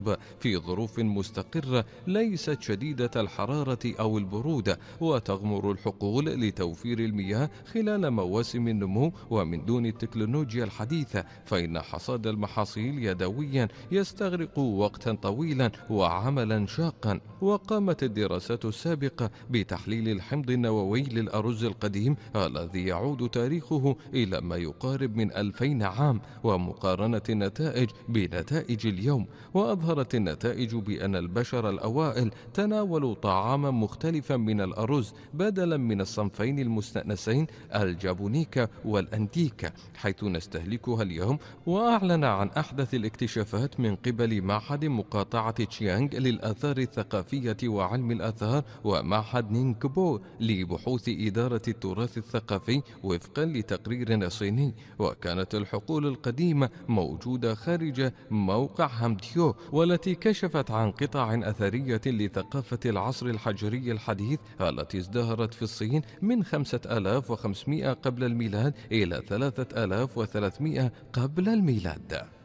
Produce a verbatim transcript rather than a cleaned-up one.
في ظروف مستقرة ليست شديدة الحرارة أو البرودة، وتغمر الحقول لتوفير المياه خلال مواسم النمو. ومن دون التكنولوجيا الحديثة فإن حصاد المحاصيل يدويا يستغرق وقتا طويلا وعملا شاقا. وقامت الدراسات السابقة بتحليل الحمض النووي للأرز القديم الذي يعود تاريخه إلى ما يقارب من ألفين عام، ومقارنة النتائج بنتائج اليوم. وأظهرت النتائج بأن البشر الأوائل تناولوا طعاما مختلفا من الأرز بدلا من الصنفين المستأنسين الجابونيكا والأنديكا حيث نستهلكها اليوم. وأعلن عن أحدث الاكتشافات من قبل معهد مقاطعة تشيانغ للآثار الثقافية وعلم الآثار ومعهد نينغبو لبحوث إدارة التراث الثقافي وفقا لتقرير صيني. وكانت الحقول القديمة موجودة خارج موقع هامديو، والتي كشفت عن قطع أثرية لثقافة العصر الحجري الحديث التي ازدهرت في الصين من خمسة آلاف وخمسمائة قبل الميلاد إلى ثلاثة آلاف وثلاثمائة قبل الميلاد.